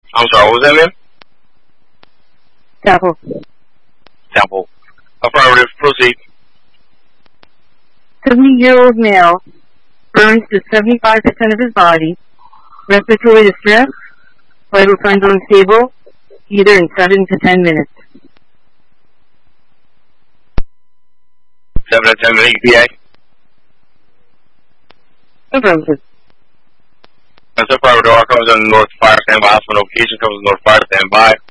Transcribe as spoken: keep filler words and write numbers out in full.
I'm sorry, what was that, man? Temple. Temple. Affirmative. Proceed. seventy-year-old male burns to seventy-five percent of his body. Respiratory distress. Vital signs unstable. Either in seven to ten minutes. seven to ten minutes E T A. Affirmative. That's affirmative. Our comes on the North Fire Standby. Hospital notification comes on the North Fire Standby.